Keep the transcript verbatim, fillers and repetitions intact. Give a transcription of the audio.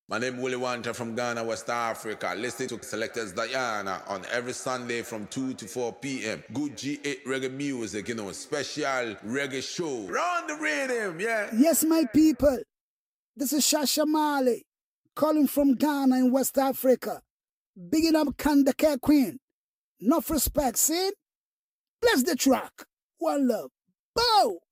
My name is Willie Wanta from Ghana, West Africa. Listen to Selectors Diana on every Sunday from two to four p m Good G eight reggae music, you know, special reggae show. Run the rhythm, yeah. Yes, my people. This is Shasha Mali, calling from Ghana in West Africa. Bigging up Kandake Queen. Enough respect, see? Bless the track. One love. Bow!